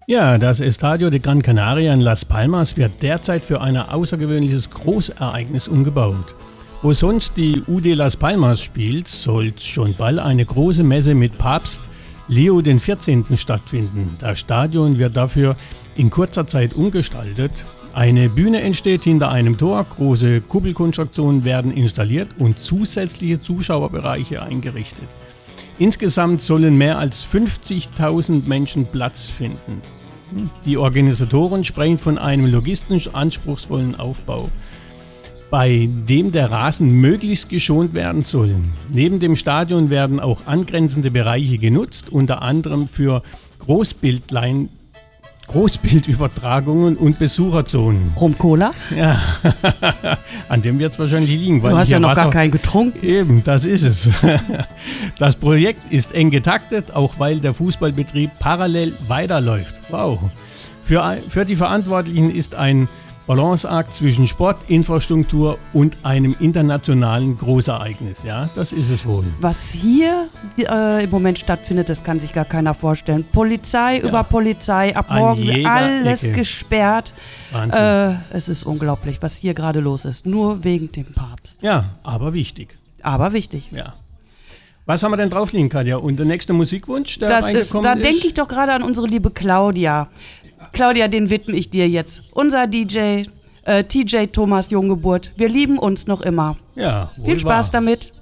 Ja, das Estadio de Gran Canaria in Las Palmas wird derzeit für ein außergewöhnliches Großereignis umgebaut. Wo sonst die UD Las Palmas spielt, soll schon bald eine große Messe mit Papst Leo XIV. Stattfinden. Das Stadion wird dafür in kurzer Zeit umgestaltet. Eine Bühne entsteht hinter einem Tor, große Kuppelkonstruktionen werden installiert und zusätzliche Zuschauerbereiche eingerichtet. Insgesamt sollen mehr als 50.000 Menschen Platz finden. Die Organisatoren sprechen von einem logistisch anspruchsvollen Aufbau, bei dem der Rasen möglichst geschont werden soll. Neben dem Stadion werden auch angrenzende Bereiche genutzt, unter anderem für Großbildübertragungen und Besucherzonen. Rum-Cola? Ja, an dem wird es wahrscheinlich liegen. Weil du hast ja noch gar keinen getrunken. Eben, das ist es. Das Projekt ist eng getaktet, auch weil der Fußballbetrieb parallel weiterläuft. Wow. Für die Verantwortlichen ist ein Balanceakt zwischen Sport, Infrastruktur und einem internationalen Großereignis. Ja, das ist es wohl. Was hier im Moment stattfindet, das kann sich gar keiner vorstellen. Polizei über Polizei, ab morgen alles Ecke gesperrt. Wahnsinn. Es ist unglaublich, was hier gerade los ist. Nur wegen dem Papst. Ja, aber wichtig. Aber wichtig. Ja. Was haben wir denn drauf liegen, Katja? Und der nächste Musikwunsch, der reingekommen ist? Da denke ich doch gerade an unsere liebe Claudia. Claudia, den widme ich dir jetzt. Unser DJ, TJ Thomas Junggeburt. Wir lieben uns noch immer. Ja, wohl Viel Spaß wahr. damit.